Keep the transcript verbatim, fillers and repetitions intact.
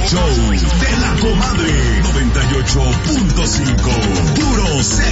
show de la comadre noventa y ocho punto cinco. Puro